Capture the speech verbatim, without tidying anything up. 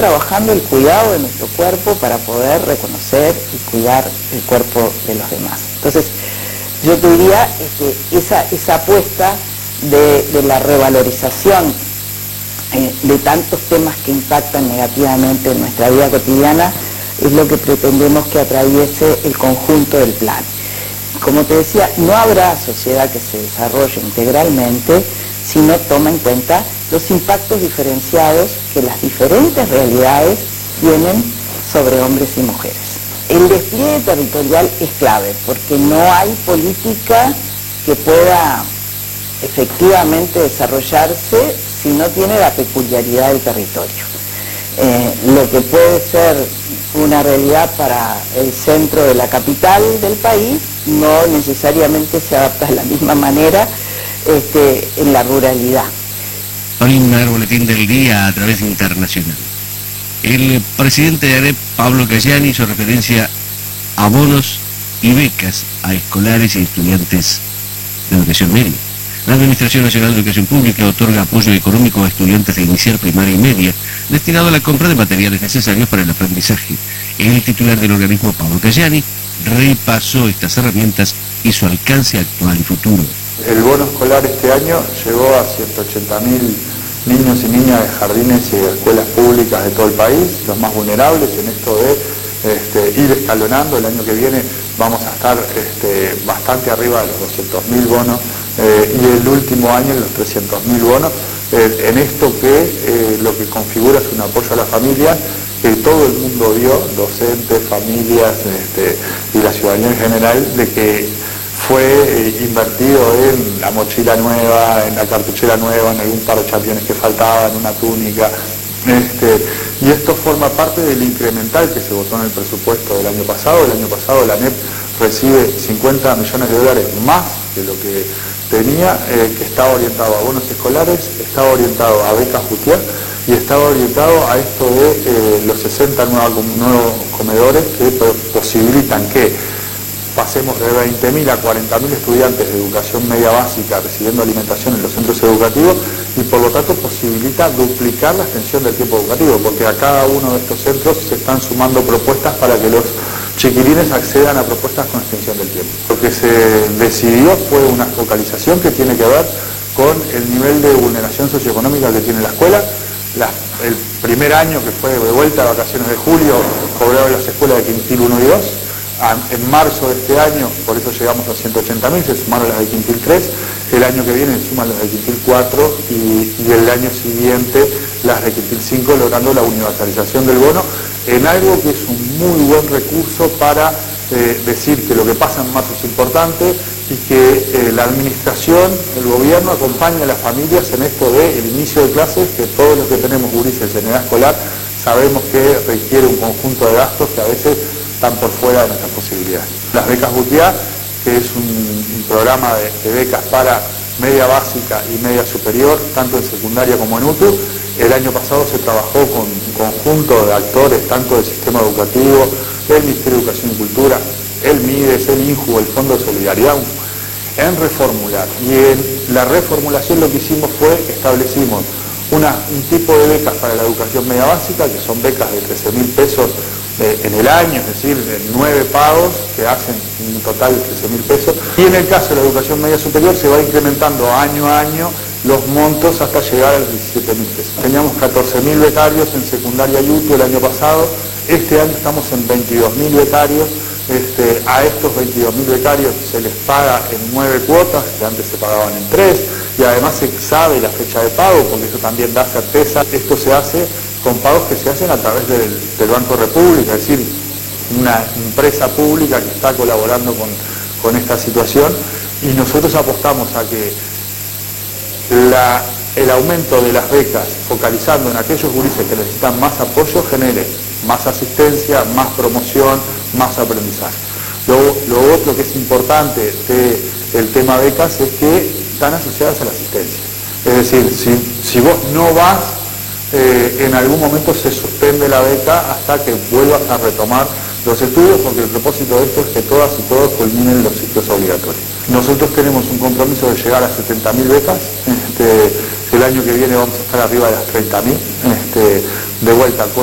trabajando el cuidado de nuestro cuerpo para poder reconocer y cuidar el cuerpo de los demás. Entonces, yo te diría que esa, esa apuesta de, de la revalorización eh, de tantos temas que impactan negativamente en nuestra vida cotidiana es lo que pretendemos que atraviese el conjunto del plan. Como te decía, no habrá sociedad que se desarrolle integralmente si no toma en cuenta los impactos diferenciados que las diferentes realidades tienen sobre hombres y mujeres. El despliegue territorial es clave porque no hay política que pueda efectivamente desarrollarse si no tiene la peculiaridad del territorio. Eh, lo que puede ser una realidad para el centro de la capital del país no necesariamente se adapta de la misma manera este, en la ruralidad. Para el boletín del día a través internacional. El presidente de ANEP, Pablo Cayani, hizo referencia a bonos y becas a escolares y estudiantes de educación media. La Administración Nacional de Educación Pública otorga apoyo económico a estudiantes de inicial, primaria y media, destinado a la compra de materiales necesarios para el aprendizaje. El titular del organismo, Pablo Cayani, repasó estas herramientas y su alcance actual y futuro. El bono escolar este año llegó a ciento ochenta mil niños y niñas de jardines y de escuelas públicas de todo el país, los más vulnerables, en esto de este, ir escalonando. El año que viene vamos a estar este, bastante arriba de los doscientos mil bonos eh, y el último año en los trescientos mil bonos, eh, en esto que eh, lo que configura es un apoyo a la familia que todo el mundo vio, docentes, familias este, y la ciudadanía en general, de que fue eh, invertido en la mochila nueva, en la cartuchera nueva, en algún par de championes que faltaban, en una túnica. Este, y esto forma parte del incremental que se votó en el presupuesto del año pasado. El año pasado la ANEP recibe cincuenta millones de dólares más de lo que tenía, eh, que estaba orientado a bonos escolares, estaba orientado a becas Jutiá y estaba orientado a esto de eh, los sesenta nuevos, nuevos comedores que posibilitan que pasemos de veinte mil a cuarenta mil estudiantes de educación media básica recibiendo alimentación en los centros educativos y por lo tanto posibilita duplicar la extensión del tiempo educativo, porque a cada uno de estos centros se están sumando propuestas para que los chiquilines accedan a propuestas con extensión del tiempo. Lo que se decidió fue una focalización que tiene que ver con el nivel de vulneración socioeconómica que tiene la escuela. La, el primer año que fue de vuelta a vacaciones de julio cobraron las escuelas de quintil uno y dos. En marzo de este año, por eso llegamos a ciento ochenta mil, se sumaron las de quintil tres, el año que viene se suman las de quintil cuatro y, y el año siguiente las de quintil cinco, logrando la universalización del bono en algo que es un muy buen recurso para eh, decir que lo que pasa en marzo es importante y que eh, la administración, el gobierno acompaña a las familias en esto del inicio de clases, que todos los que tenemos gurises en edad escolar sabemos que requiere un conjunto de gastos que a veces están por fuera de nuestras posibilidades. Las becas Jutiá, que es un, un programa de, de becas para media básica y media superior, tanto en secundaria como en U T U, el año pasado se trabajó con un conjunto de actores, tanto del sistema educativo, el Ministerio de Educación y Cultura, el MIDES, el INJU, el Fondo de Solidaridad, en reformular. Y en la reformulación lo que hicimos fue, establecimos una, un tipo de becas para la educación media básica, que son becas de trece mil pesos eh, en el año, es decir, de nueve pagos que hacen un total de trece mil pesos. Y en el caso de la educación media superior se va incrementando año a año los montos hasta llegar a los diecisiete mil pesos. Teníamos catorce mil becarios en secundaria y U T U el año pasado, este año estamos en veintidós mil becarios. Este, a estos veintidós mil becarios se les paga en nueve cuotas, que antes se pagaban en tres, y además se sabe la fecha de pago, porque eso también da certeza. Esto se hace con pagos que se hacen a través del, del Banco República, es decir, una empresa pública que está colaborando con, con esta situación, y nosotros apostamos a que la, el aumento de las becas, focalizando en aquellos gurises que necesitan más apoyo, genere más asistencia, más promoción, más aprendizaje. Lo, lo otro que es importante del tema becas es que están asociadas a la asistencia. Es decir, si, si vos no vas, eh, en algún momento se suspende la beca hasta que vuelvas a retomar los estudios, porque el propósito de esto es que todas y todos culminen los ciclos obligatorios. Nosotros tenemos un compromiso de llegar a setenta mil becas. Este, el año que viene vamos a estar arriba de las treinta mil. Este, de vuelta.